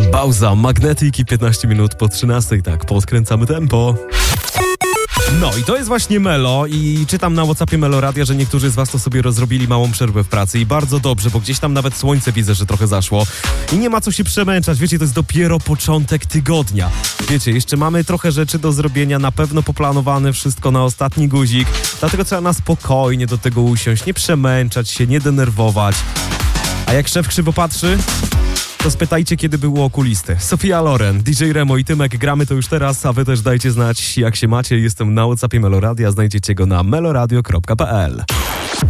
Bauza, Magnetic i 15 minut po 13, tak, podkręcamy tempo. No i to jest właśnie Melo i czytam na WhatsAppie Melo Radia, że niektórzy z was to sobie rozrobili małą przerwę w pracy i bardzo dobrze, bo gdzieś tam nawet słońce widzę, że trochę zaszło i nie ma co się przemęczać, wiecie, to jest dopiero początek tygodnia. Wiecie, jeszcze mamy trochę rzeczy do zrobienia, na pewno poplanowane wszystko na ostatni guzik, dlatego trzeba na spokojnie do tego usiąść, nie przemęczać się, nie denerwować. A jak szef krzywo patrzy, to spytajcie, kiedy był u okulisty. Sofia Loren, DJ Remo i Tymek, gramy to już teraz, a wy też dajcie znać, jak się macie. Jestem na WhatsAppie Meloradia, znajdziecie go na meloradio.pl.